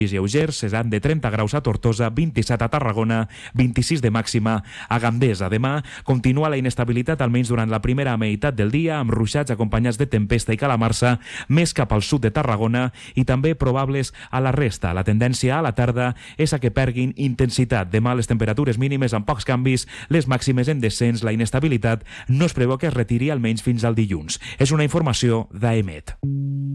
lleugers seran de 30 graus a Tortosa, 27 a Tarragona, 26 de màxima a Gandesa. Demà continua la inestabilitat almenys durant la primera meitat del dia, amb ruixats acompanyats de tempesta i calamarsa més cap al sud de Tarragona i també probables a la resta. La tendència a la tarda és a que perguin intensitat. Demà les temperatures mínimes amb pocs canvis, les màximes en descens. La inestabilitat no es preveu que es retiri almenys fins al dilluns. És una informació d'AEMET.